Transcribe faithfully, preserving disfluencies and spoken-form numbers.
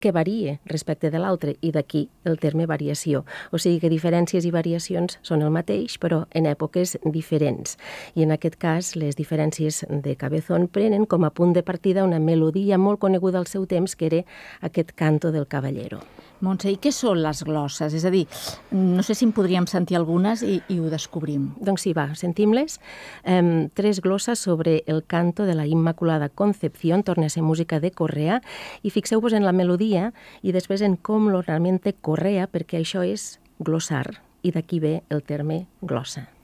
que varia respecte de l'altre, i d'aquí el terme variació. O sigui que diferències i variacions són el mateix, però en èpoques diferents. I en aquest cas, les diferències de Cabezón prenen com a punt de partida una melodia molt coneguda al seu temps, que era aquest canto del Caballero. Montse, i què són les glosses? És a dir, no sé si en podríem sentir algunes i, i ho descobrim. Doncs sí, va, sentim-les. Um, tres glosses sobre el canto de la Immaculada Concepción, torna a ser música de Correa, i fixeu-vos en la melodia i després en com lo realmente Correa, perquè això és glossar, i d'aquí ve el terme glossa.